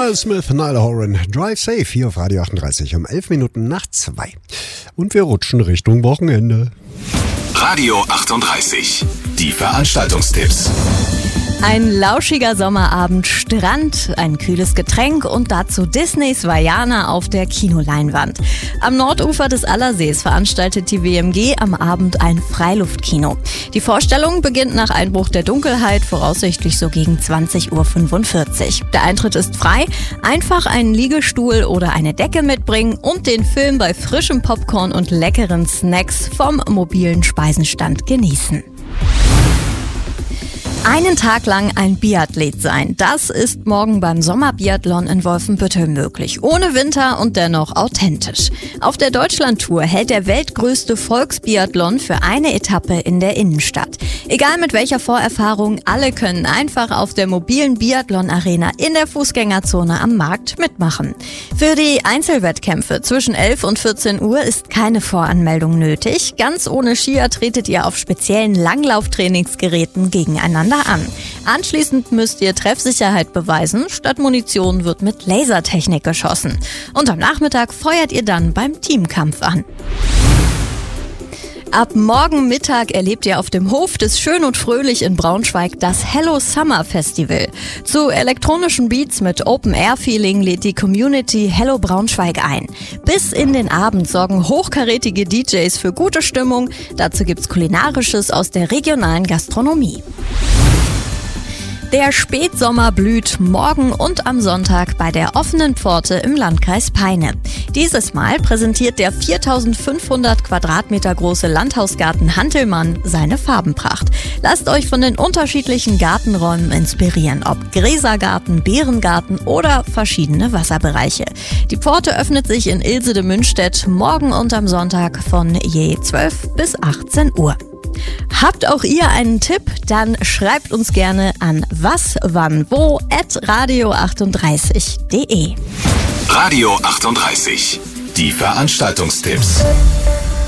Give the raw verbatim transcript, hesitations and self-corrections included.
Will Smith, Niall Horan, Drive Safe hier auf Radio achtunddreißig um elf Minuten nach zwei. Und wir rutschen Richtung Wochenende. Radio achtunddreißig, die Veranstaltungstipps. Ein lauschiger Sommerabend, Strand, ein kühles Getränk und dazu Disneys Vaiana auf der Kinoleinwand. Am Nordufer des Allersees veranstaltet die W M G am Abend ein Freiluftkino. Die Vorstellung beginnt nach Einbruch der Dunkelheit, voraussichtlich so gegen zwanzig Uhr fünfundvierzig. Der Eintritt ist frei, einfach einen Liegestuhl oder eine Decke mitbringen und den Film bei frischem Popcorn und leckeren Snacks vom mobilen Speisenstand genießen. Einen Tag lang ein Biathlet sein, das ist morgen beim Sommerbiathlon in Wolfenbüttel möglich. Ohne Winter und dennoch authentisch. Auf der Deutschlandtour hält der weltgrößte Volksbiathlon für eine Etappe in der Innenstadt. Egal mit welcher Vorerfahrung, alle können einfach auf der mobilen Biathlon-Arena in der Fußgängerzone am Markt mitmachen. Für die Einzelwettkämpfe zwischen elf und vierzehn Uhr ist keine Voranmeldung nötig. Ganz ohne Skier tretet ihr auf speziellen Langlauftrainingsgeräten gegeneinander an. Anschließend müsst ihr Treffsicherheit beweisen, statt Munition wird mit Lasertechnik geschossen. Und am Nachmittag feuert ihr dann beim Teamkampf an. Ab morgen Mittag erlebt ihr auf dem Hof des Schön und Fröhlich in Braunschweig das Hello Summer Festival. Zu elektronischen Beats mit Open-Air-Feeling lädt die Community Hello Braunschweig ein. Bis in den Abend sorgen hochkarätige D Js für gute Stimmung. Dazu gibt's Kulinarisches aus der regionalen Gastronomie. Der Spätsommer blüht morgen und am Sonntag bei der offenen Pforte im Landkreis Peine. Dieses Mal präsentiert der viertausendfünfhundert Quadratmeter große Landhausgarten Hantelmann seine Farbenpracht. Lasst euch von den unterschiedlichen Gartenräumen inspirieren, ob Gräsergarten, Beerengarten oder verschiedene Wasserbereiche. Die Pforte öffnet sich in Ilse-de-Münstedt morgen und am Sonntag von je zwölf bis achtzehn Uhr. Habt auch ihr einen Tipp? Dann schreibt uns gerne an waswannwo at radio achtunddreißig punkt de. Radio achtunddreißig, die Veranstaltungstipps.